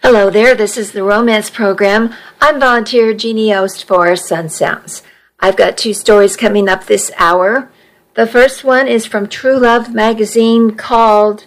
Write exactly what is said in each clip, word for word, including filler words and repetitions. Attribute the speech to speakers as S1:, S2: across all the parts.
S1: Hello there, this is the Romance Program. I'm volunteer Jeannie Ost for Sun Sounds. I've got two stories coming up this hour. The first one is from True Love magazine called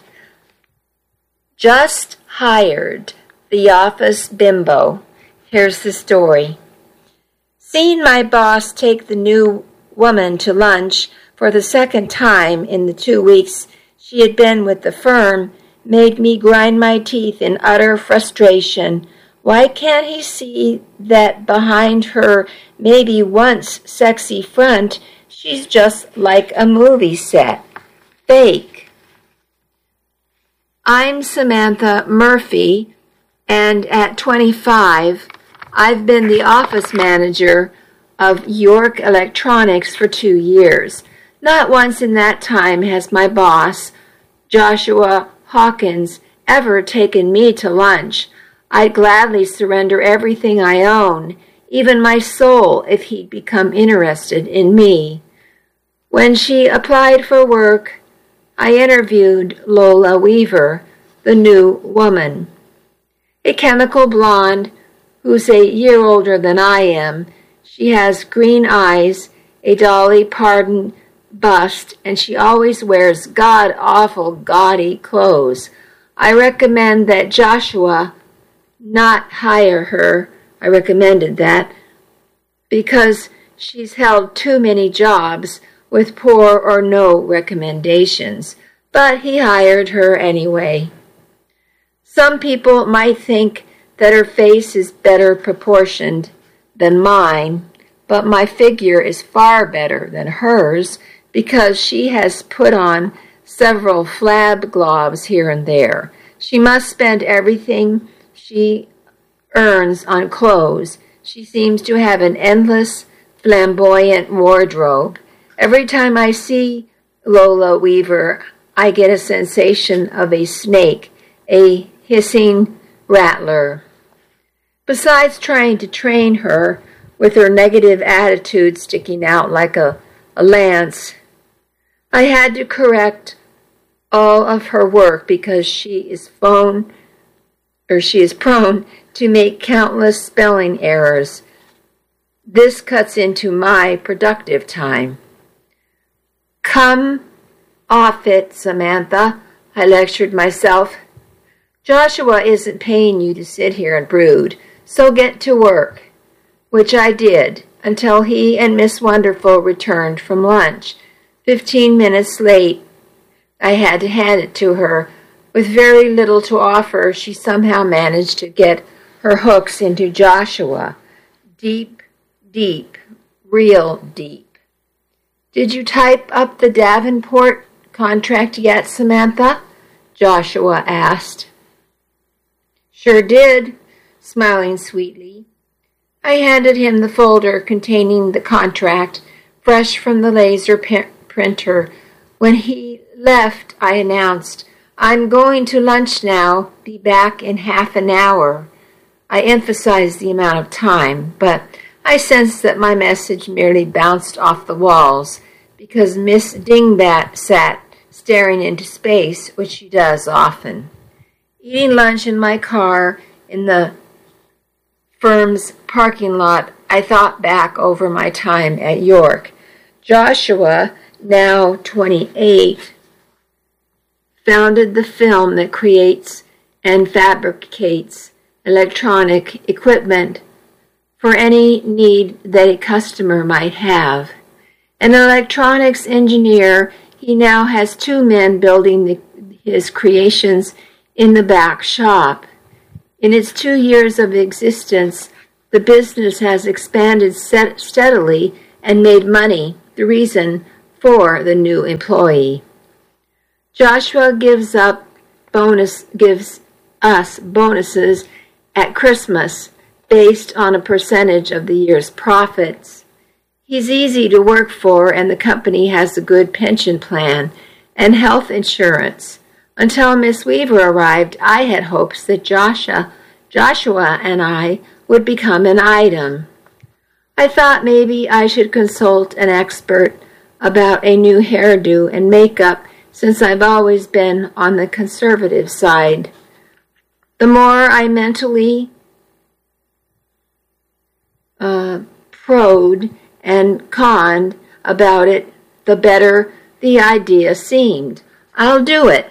S1: Just Hired, The Office Bimbo. Here's the story. Seeing my boss take the new woman to lunch for the second time in the two weeks she had been with the firm made me grind my teeth in utter frustration. Why can't he see that behind her maybe once sexy front, she's just like a movie set? Fake. I'm Samantha Murphy, and at twenty-five, I've been the office manager of York Electronics for two years. Not once in that time has my boss, Joshua Hawkins, ever taken me to lunch. I'd gladly surrender everything I own, even my soul, if he'd become interested in me. When she applied for work, I interviewed Lola Weaver, the new woman. A chemical blonde who's a year older than I am. She has green eyes, a Dolly Parton bust, and she always wears god-awful gaudy clothes. I recommend that Joshua not hire her. I recommended that because she's held too many jobs with poor or no recommendations, but he hired her anyway. Some people might think that her face is better proportioned than mine, but my figure is far better than hers, because she has put on several flab globs here and there. She must spend everything she earns on clothes. She seems to have an endless, flamboyant wardrobe. Every time I see Lola Weaver, I get a sensation of a snake, a hissing rattler. Besides trying to train her with her negative attitude sticking out like a, a lance, I had to correct all of her work because she is phone, or she is prone to make countless spelling errors. This cuts into my productive time. Come off it, Samantha, I lectured myself. Joshua isn't paying you to sit here and brood, so get to work, which I did until he and Miss Wonderful returned from lunch. Fifteen minutes late, I had to hand it to her. With very little to offer, she somehow managed to get her hooks into Joshua. Deep, deep, real deep. Did you type up the Davenport contract yet, Samantha? Joshua asked. Sure did, smiling sweetly. I handed him the folder containing the contract, fresh from the laser pen- printer. When he left, I announced, I'm going to lunch now. Be back in half an hour. I emphasized the amount of time, but I sensed that my message merely bounced off the walls because Miss Dingbat sat staring into space, which she does often. Eating lunch in my car in the firm's parking lot, I thought back over my time at York. Joshua, now twenty-eight, founded the firm that creates and fabricates electronic equipment for any need that a customer might have. An electronics engineer, he now has two men building the, his creations in the back shop. In its two years of existence, the business has expanded set- steadily and made money, the reason for the new employee. Joshua gives up bonus gives us bonuses at Christmas based on a percentage of the year's profits. He's easy to work for, and the company has a good pension plan and health insurance. Until Miss Weaver arrived, I had hopes that Joshua, Joshua and I would become an item. I thought maybe I should consult an expert about a new hairdo and makeup, since I've always been on the conservative side. The more I mentally uh, proed and conned about it, the better the idea seemed. I'll do it.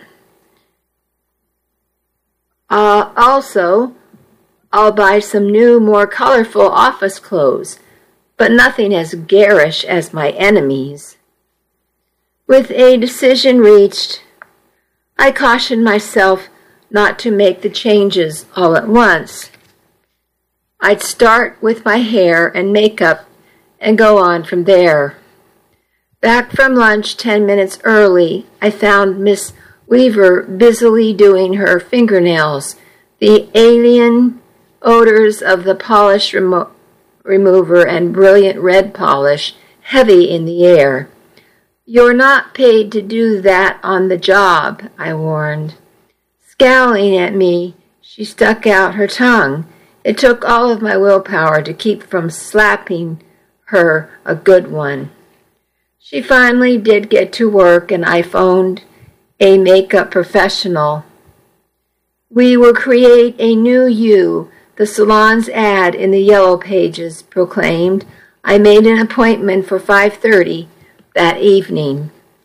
S1: Uh, also, I'll buy some new, more colorful office clothes, but nothing as garish as my enemies. With a decision reached, I cautioned myself not to make the changes all at once. I'd start with my hair and makeup and go on from there. Back from lunch ten minutes early, I found Miss Weaver busily doing her fingernails, the alien odors of the polish remo- remover and brilliant red polish heavy in the air. "You're not paid to do that on the job," I warned. Scowling at me, she stuck out her tongue. It took all of my willpower to keep from slapping her a good one. She finally did get to work, and I phoned a makeup professional. "We will create a new you," the salon's ad in the yellow pages proclaimed. I made an appointment for five thirty that evening.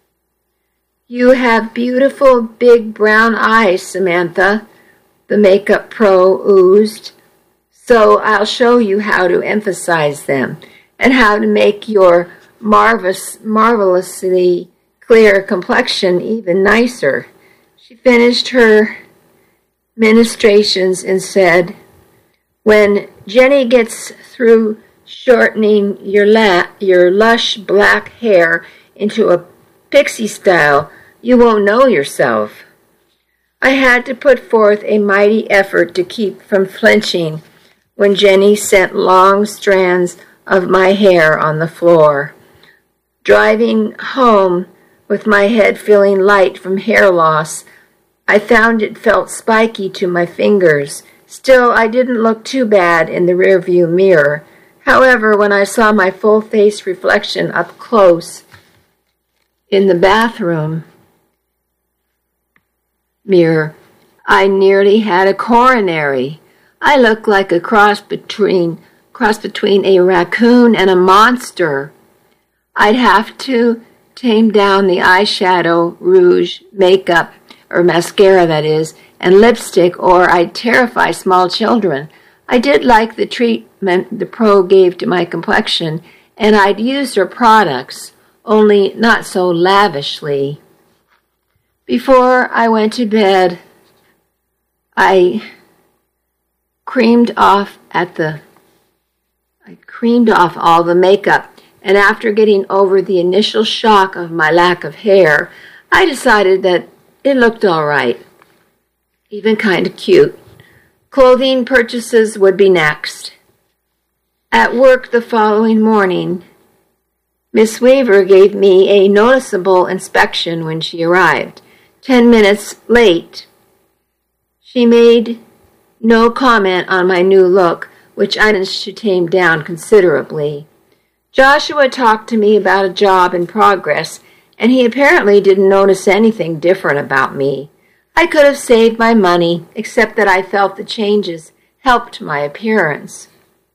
S1: "You have beautiful big brown eyes, Samantha," the makeup pro oozed. "So I'll show you how to emphasize them and how to make your marvelous, marvelously clear complexion even nicer." She finished her ministrations and said, "When Jenny gets through shortening your la- your lush black hair into a pixie style, you won't know yourself." I had to put forth a mighty effort to keep from flinching when Jenny sent long strands of my hair on the floor. Driving home with my head feeling light from hair loss, I found it felt spiky to my fingers. Still, I didn't look too bad in the rearview mirror. However, when I saw my full-face reflection up close in the bathroom mirror, I nearly had a coronary. I looked like a cross between cross between a raccoon and a monster. I'd have to tame down the eyeshadow, rouge, makeup, or mascara, that is, and lipstick, or I'd terrify small children. I did like the treatment the pro gave to my complexion, and I'd used her products, only not so lavishly. Before I went to bed, I creamed off at the I creamed off all the makeup, and after getting over the initial shock of my lack of hair, I decided that it looked all right, even kind of cute. Clothing purchases would be next. At work the following morning, Miss Weaver gave me a noticeable inspection when she arrived. Ten minutes late. She made no comment on my new look, which I managed to tame down considerably. Joshua talked to me about a job in progress, and he apparently didn't notice anything different about me. I could have saved my money, except that I felt the changes helped my appearance.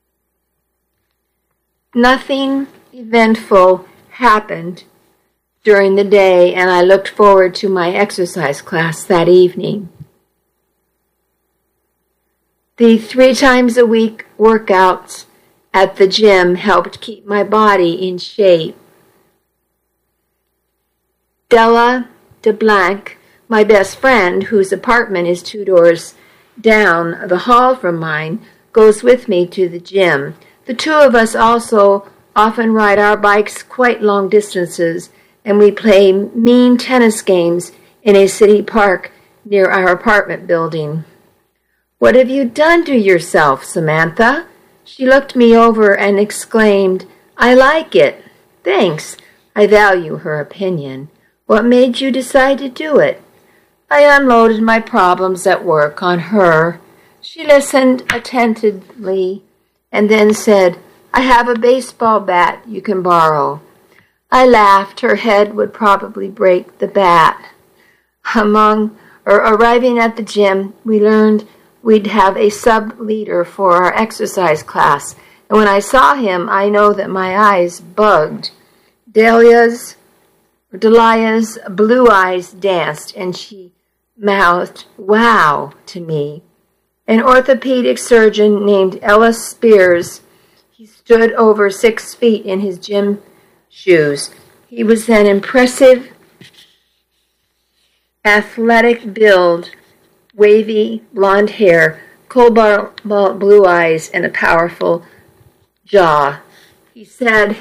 S1: Nothing eventful happened during the day, and I looked forward to my exercise class that evening. The three times a week workouts at the gym helped keep my body in shape. Della DeBlanc, my best friend, whose apartment is two doors down the hall from mine, goes with me to the gym. The two of us also often ride our bikes quite long distances, and we play mean tennis games in a city park near our apartment building. "What have you done to yourself, Samantha?" She looked me over and exclaimed, "I like it." "Thanks. I value her opinion. What made you decide to do it?" I unloaded my problems at work on her. She listened attentively and then said, "I have a baseball bat you can borrow." I laughed. Her head would probably break the bat. Among or arriving at the gym, we learned we'd have a sub-leader for our exercise class. And when I saw him, I know that my eyes bugged. Delia's, Delia's blue eyes danced, and she mouthed, "Wow," to me. An orthopedic surgeon named Ellis Spears, he stood over six feet in his gym shoes. He was an impressive, athletic build, wavy blonde hair, cobalt blue eyes, and a powerful jaw. He said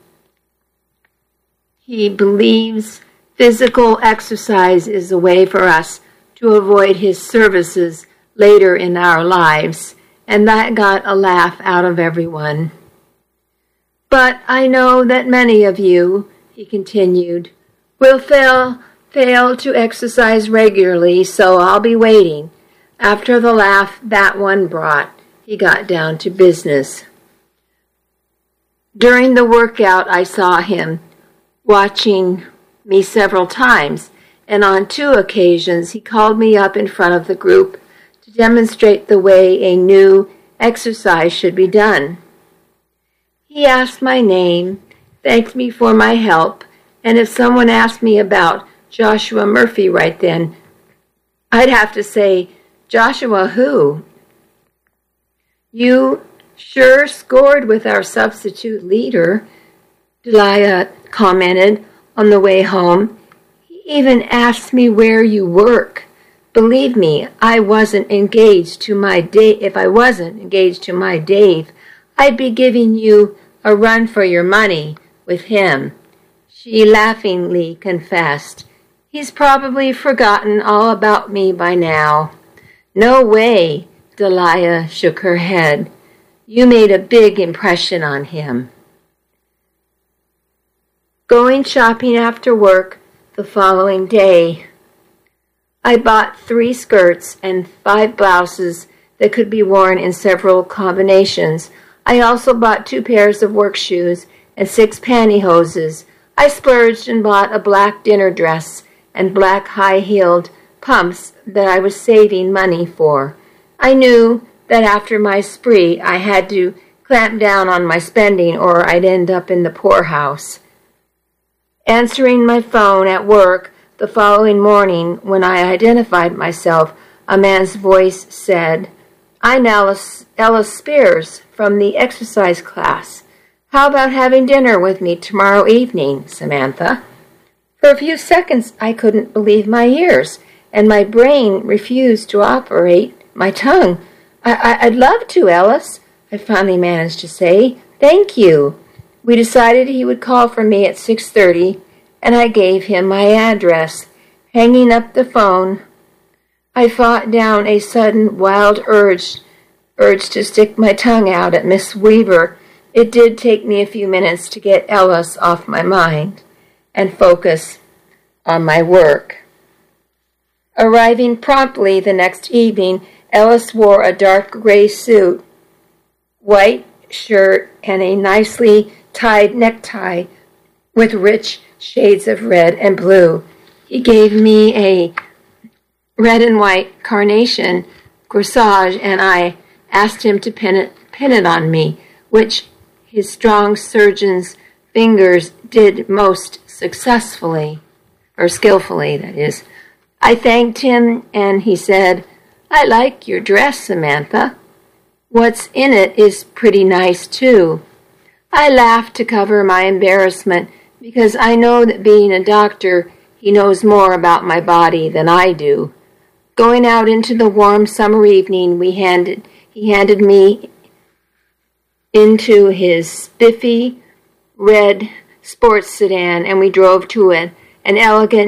S1: he believes physical exercise is a way for us to avoid his services later in our lives, and that got a laugh out of everyone. "But I know that many of you," he continued, "will fail, fail to exercise regularly, so I'll be waiting." After the laugh that one brought, he got down to business. During the workout, I saw him watching me several times, and on two occasions he called me up in front of the group to demonstrate the way a new exercise should be done. He asked my name, thanked me for my help, and if someone asked me about Joshua Murphy right then, I'd have to say, "Joshua who?" "You sure scored with our substitute leader," Delia commented on the way home. "He even asked me where you work. Believe me, I wasn't engaged to my Dave. If I wasn't engaged to my Dave, I'd be giving you a run for your money with him." She laughingly confessed, "He's probably forgotten all about me by now." "No way," Delia shook her head. "You made a big impression on him." Going shopping after work the following day, I bought three skirts and five blouses that could be worn in several combinations. I also bought two pairs of work shoes and six pantyhoses. I splurged and bought a black dinner dress and black high-heeled pumps that I was saving money for. I knew that after my spree I had to clamp down on my spending or I'd end up in the poorhouse. Answering my phone at work the following morning, when I identified myself, a man's voice said, "I'm Ellis, Ellis Spears from the exercise class. How about having dinner with me tomorrow evening, Samantha?" For a few seconds I couldn't believe my ears, and my brain refused to operate my tongue. I- I- I'd love to, Ellis," I finally managed to say. "Thank you." We decided he would call for me at six thirty, and I gave him my address. Hanging up the phone, I fought down a sudden wild urge, urge to stick my tongue out at Miss Weaver. It did take me a few minutes to get Ellis off my mind and focus on my work. Arriving promptly the next evening, Ellis wore a dark gray suit, white shirt, and a nicely tied necktie with rich shades of red and blue. He gave me a red and white carnation corsage, and I asked him to pin it, pin it on me, which his strong surgeon's fingers did most successfully, or skillfully, that is. I thanked him, and he said, "I like your dress, Samantha. What's in it is pretty nice, too." I laughed to cover my embarrassment, because I know that being a doctor, he knows more about my body than I do. Going out into the warm summer evening, we handed he handed me into his spiffy red sports sedan, and we drove to it, an elegant